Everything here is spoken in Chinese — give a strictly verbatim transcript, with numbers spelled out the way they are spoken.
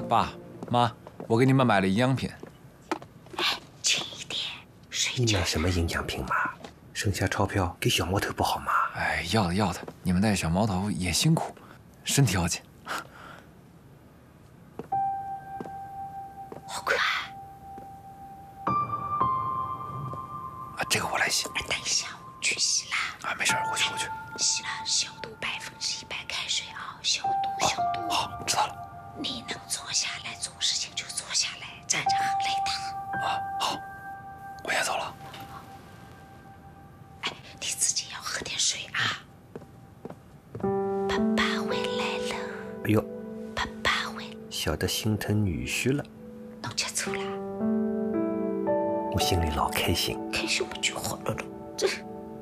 爸妈，我给你们买了营养品。 哎，轻一点，睡觉。 你买什么营养品嘛？剩下钞票给小毛头不好吗？ 哎，要的要的，你们带小毛头也辛苦，身体要紧。 好快啊，这个我来洗。 哎，等一下，我去洗啦。 啊，没事，我去我去。 洗了，消毒百分之一百开水啊，消毒消毒。 好，知道了。 你能坐下来做事情就坐下来，站着很累的。 啊，好，我先走了。 哎，你自己要喝点水啊。爸爸回来了。 哎呦， 爸爸回来， 小的心疼女婿了， 侬吃醋啦？ 我心里老开心。 开心不就好？